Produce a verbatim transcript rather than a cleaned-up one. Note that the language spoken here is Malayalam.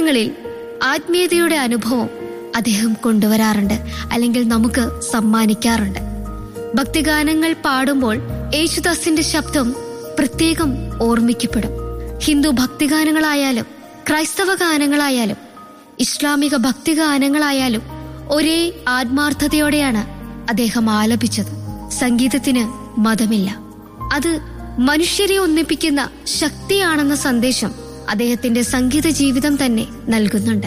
ഭക്തിഗാനങ്ങളിൽ ആത്മീയതയുടെ അനുഭവം അദ്ദേഹം കൊണ്ടുവരാറുണ്ട്, അല്ലെങ്കിൽ നമുക്ക് സമ്മാനിക്കാറുണ്ട്. ഭക്തിഗാനങ്ങൾ പാടുമ്പോൾ യേശുദാസിന്റെ ശബ്ദം പ്രത്യേകം ഓർമ്മിക്കപ്പെടും. ഹിന്ദു ഭക്തിഗാനങ്ങളായാലും ക്രൈസ്തവ ഗാനങ്ങളായാലും ഇസ്ലാമിക ഭക്തിഗാനങ്ങളായാലും ഒരേ ആത്മാർത്ഥതയോടെയാണ് അദ്ദേഹം ആലപിച്ചത്. സംഗീതത്തിന് മതമില്ല, അത് മനുഷ്യരെ ഒന്നിപ്പിക്കുന്ന ശക്തിയാണെന്ന സന്ദേശം അദ്ദേഹത്തിന്റെ സംഗീത ജീവിതം തന്നെ നൽകുന്നുണ്ട്.